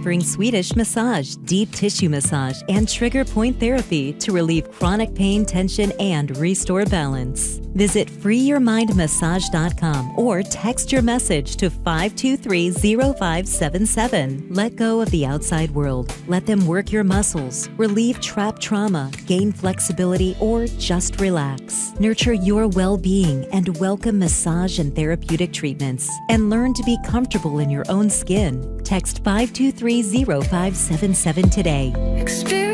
offering Swedish massage, deep tissue massage, and trigger point therapy to relieve chronic pain, tension, and restore balance. Visit freeyourmindmassage.com or text your message to 523-0577. Let go of the outside world. Let them work your muscles, relieve trapped trauma, gain flexibility, or just relax. Nurture your well-being and welcome massage and therapeutic treatments. And learn to be comfortable in your own skin. Text 523-0577 today.